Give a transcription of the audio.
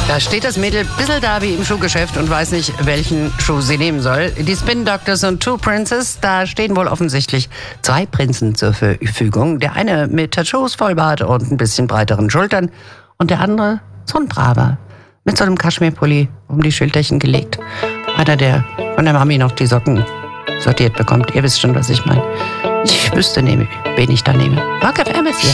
Da steht das Mädel ein bisschen da wie im Schuhgeschäft und weiß nicht, welchen Schuh sie nehmen soll. Die Spin Doctors und Two Princes, da stehen wohl offensichtlich 2 Prinzen zur Verfügung. Der eine mit Tattoos, Vollbart und ein bisschen breiteren Schultern und der andere so ein Braver mit so einem Kaschmirpulli um die Schulterchen gelegt. Einer, der von der Mami noch die Socken sortiert bekommt. Ihr wisst schon, was ich meine. Ich wüsste, wen ich da nehme. Rock FM ist hier.